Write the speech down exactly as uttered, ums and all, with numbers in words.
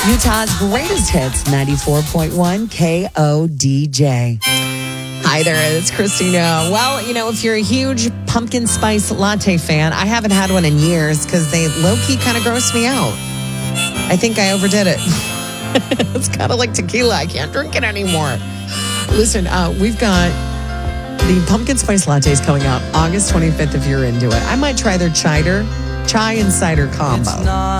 Utah's greatest hits, ninety-four point one K O D J. Hi there, it's Christina. Well, you know, if you're a huge pumpkin spice latte fan, I haven't had one in years because they low-key kind of gross me out. I think I overdid it. It's kind of like tequila. I can't drink it anymore. Listen, uh, we've got the pumpkin spice lattes coming out August twenty-fifth if you're into it. I might try their cider, chai and cider combo.